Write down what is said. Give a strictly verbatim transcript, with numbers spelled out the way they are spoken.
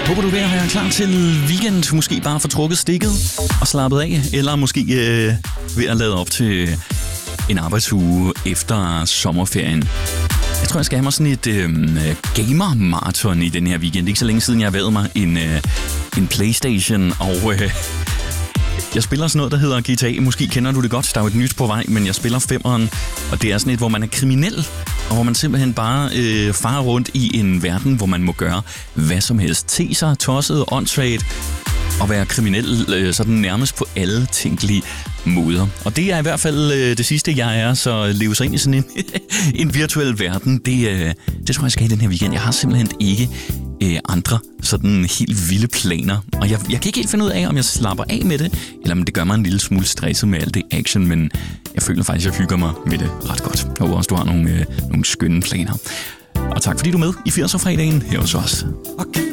Håber du er ved at være klar til weekend, måske bare få trukket stikket og slappet af, eller måske øh, ved at lade op til en arbejdsuge efter sommerferien. Jeg tror, jeg skal have mig sådan et øh, gamer-marathon i den her weekend. Det er ikke så længe siden, jeg har været mig en, øh, en PlayStation, og øh, jeg spiller sådan noget, der hedder G T A. Måske kender du det godt, der er jo et nyt på vej, men jeg spiller femmeren, og det er sådan et, hvor man er kriminel, og hvor man simpelthen bare øh, farer rundt i en verden, hvor man må gøre hvad som helst. Te sig, tosset, åndssvagt, og være kriminel øh, sådan nærmest på alle tænkelige måder. Og det er i hvert fald øh, det sidste, jeg er, så leve sig ind i sådan en, en virtuel verden, det, øh, det tror jeg skal have den her weekend. Jeg har simpelthen ikke øh, andre sådan helt vilde planer, og jeg, jeg kan ikke helt finde ud af, om jeg slapper af med det, eller om det gør mig en lille smule stresset med alt det action, men jeg føler faktisk, at jeg hygger mig med det ret godt. Jeg håber også, du har nogle, øh, nogle skønne planer. Og tak fordi du er med i firserne-fredagen her hos os. Okay.